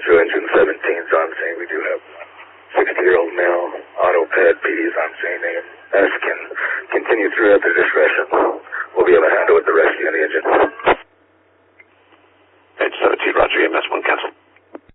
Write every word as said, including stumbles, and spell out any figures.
Metro Engine seventeen is on scene. We do have sixty-year-old male, auto ped, P D's on scene. Name S can continue throughout their discretion. We'll be able to handle with the rest of you on the engine.